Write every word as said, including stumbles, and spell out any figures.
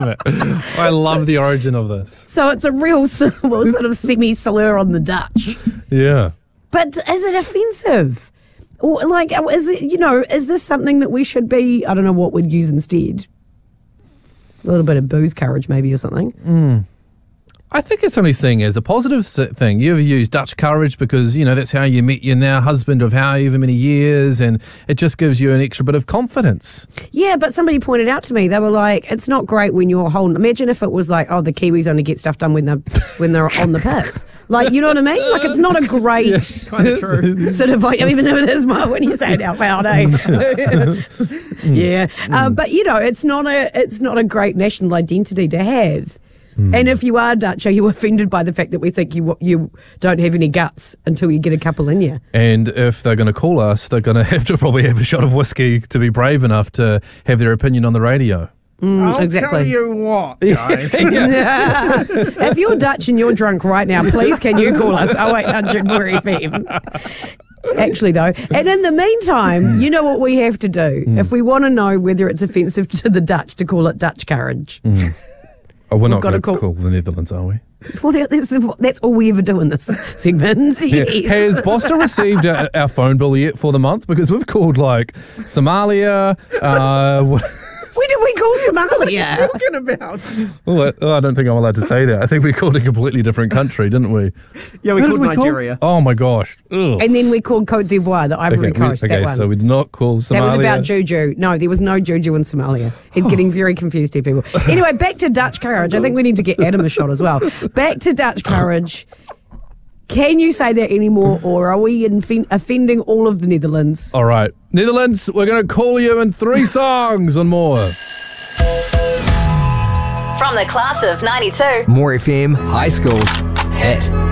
it. I love so, the origin of this. So it's a real well, sort of semi-slur on the Dutch. Yeah. But is it offensive? Or like, is it, you know, is this something that we should be, I don't know what we'd use instead. A little bit of booze courage maybe or something. Mm. I think it's only seen as a positive thing. You ever use Dutch courage because, you know, that's how you met your now husband of however many years, and it just gives you an extra bit of confidence. Yeah, but somebody pointed out to me, they were like, it's not great when you're holding, imagine if it was like, oh, the Kiwis only get stuff done when they're, when they're on the piss. Like, you know what I mean? Like, it's not a great yes, kind of true. sort of, like, even though it is Mark when you say it out loud, eh? yeah. Mm. Uh, but, you know, it's not a it's not a great national identity to have. Mm. And if you are Dutch, are you offended by the fact that we think you you don't have any guts until you get a couple in you? And if they're going to call us, they're going to have to probably have a shot of whiskey to be brave enough to have their opinion on the radio. Mm, I'll exactly. tell you what, guys. yeah. If you're Dutch and you're drunk right now, please can you call us oh eight hundred More F M. Actually, though, and in the meantime, you know what we have to do mm. if we want to know whether it's offensive to the Dutch to call it Dutch courage. Mm. Oh, we're We've not going to call, call the Netherlands, are we? Well, that's, that's all we ever do in this segment. Yeah. Has Boster received our, our phone bill yet for the month? Because we've called like Somalia. Uh, what? When did we call Somalia? What are you talking about? Oh, I, oh, I don't think I'm allowed to say that. I think we called a completely different country, didn't we? Yeah, we Who called we Nigeria. Call? Oh my gosh. Ugh. And then we called Cote d'Ivoire, the Ivory okay, Coast. We, okay, that one. so we did not call Somalia. That was about Juju. No, there was no Juju in Somalia. He's getting very confused here, people. Anyway, back to Dutch courage. I think we need to get Adam a shot as well. Back to Dutch courage. Can you say that anymore, or are we inf- offending all of the Netherlands? All right. Netherlands, we're going to call you in three songs and more. From the class of ninety-two, More F M High School Hit.